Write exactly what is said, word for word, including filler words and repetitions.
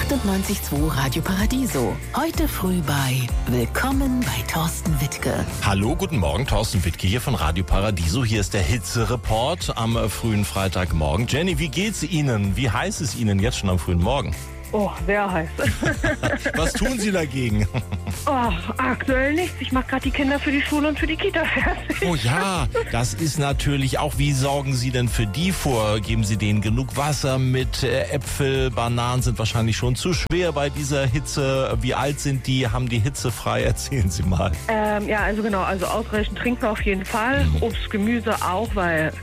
achtundneunzig Komma zwei Radio Paradiso. Heute früh bei Willkommen bei Thorsten Wittke. Hallo, guten Morgen, Thorsten Wittke hier von Radio Paradiso. Hier ist der Hitze-Report am äh, frühen Freitagmorgen. Jenny, wie geht's Ihnen? Wie heiß ist Ihnen jetzt schon am frühen Morgen? Oh, sehr heiß. Was tun Sie dagegen? Oh, aktuell nichts. Ich mache gerade die Kinder für die Schule und für die Kita fertig. Oh ja, das ist natürlich auch, wie sorgen Sie denn für die vor? Geben Sie denen genug Wasser mit? Äh, Äpfel, Bananen sind wahrscheinlich schon zu schwer bei dieser Hitze. Wie alt sind die? Haben die Hitze frei? Erzählen Sie mal. Ähm, ja, also genau, also ausreichend trinken auf jeden Fall. Obst, Gemüse auch, weil